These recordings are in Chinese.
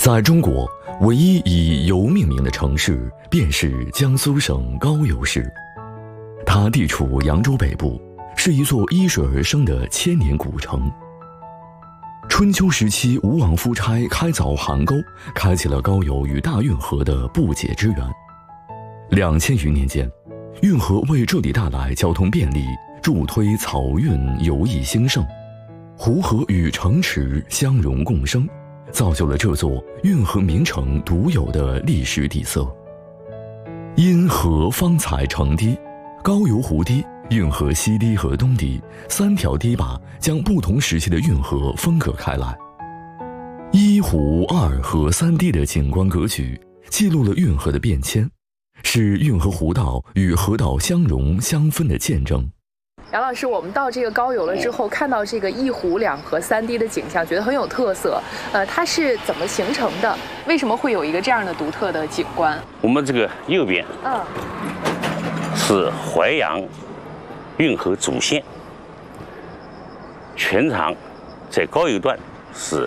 在中国，唯一以油命名的城市便是江苏省高邮市。它地处扬州北部，是一座依水而生的千年古城。春秋时期，吴王夫差开凿邗沟，开启了高邮与大运河的不解之缘。2000余年间，运河为这里带来交通便利，助推漕运游艺兴盛。湖河与城池相融共生，造就了这座运河名城独有的历史底色。因河方才成堤，高邮湖堤、运河西堤和东堤3条堤坝将不同时期的运河分隔开来。一湖二河三堤的景观格局记录了运河的变迁，是运河湖道与河道相融相分的见证。 杨老师，我们到这个高邮了之后，看到这个一湖两河三堤的景象，觉得很有特色。它是怎么形成的？为什么会有一个这样的独特的景观？ 我们这个右边，是淮阳运河主线，全长在高邮段是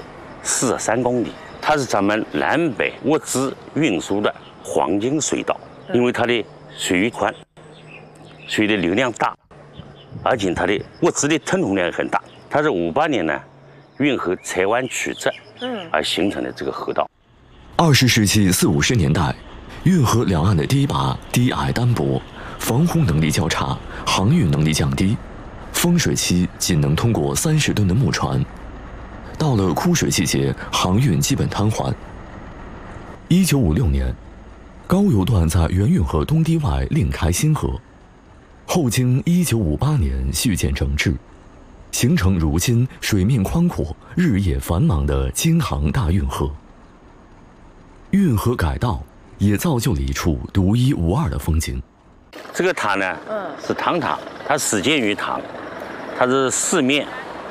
43公里，它是咱们南北物资运输的黄金水道，因为它的水域宽，水的流量大。而且它的物资的吞吐量很大，它是58年呢运河拆弯曲折，而形成的这个河道。 20世纪40、50年代，运河两岸的堤坝低矮单薄，防洪能力较差，航运能力降低，丰水期仅能通过30吨的木船。到了枯水季节，航运基本瘫痪。1956年，高邮段在原运河东堤外另开新河。后经1958年续建整治，形成如今水面宽阔、日夜繁忙的京杭大运河。运河改道也造就了一处独一无二的风景。 这个塔呢，是唐塔，它始建于唐，它是4面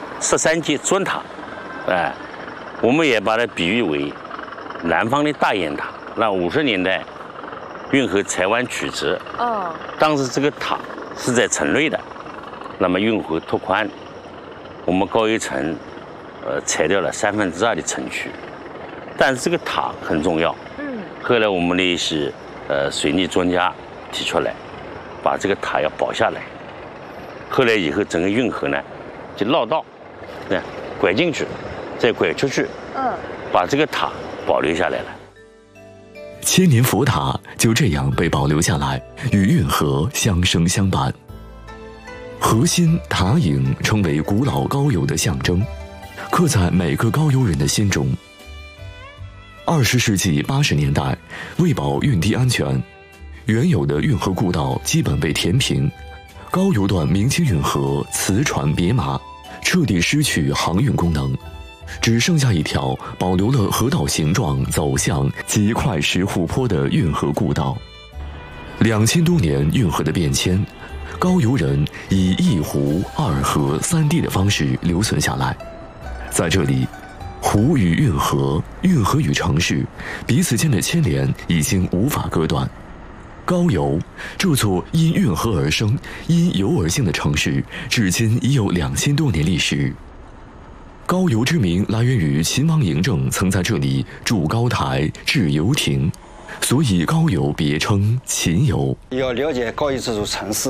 13阶砖塔，我们也把它比喻为南方的大雁塔。那50年代运河拆弯曲折，当时这个塔是在城内的，那么运河拓宽，我们高邮城拆掉了2/3的城区，但是这个塔很重要。后来我们的一些水利专家提出来，把这个塔要保下来。后来以后整个运河呢就绕道，拐进去，再拐出去，把这个塔保留下来了。 千年佛塔就这样被保留下来，与运河相生相伴。河心塔影成为古老高邮的象征，刻在每个高邮人的心中。20世纪80年代，为保运堤安全，原有的运河故道基本被填平，高邮段明清运河磁船别马，彻底失去航运功能。只剩下一条保留了河道形状、走向极快石湖泊的运河故道。2000多年运河的变迁，高邮人以一湖二河三堤的方式留存下来。在这里，湖与运河、运河与城市彼此间的牵连已经无法割断。高邮这座因运河而生、因游而兴的城市，至今已有2000多年历史。高邮之名来源于秦王嬴政曾在这里筑高台、置游亭，所以高邮别称秦邮。 要了解高邮这座城市，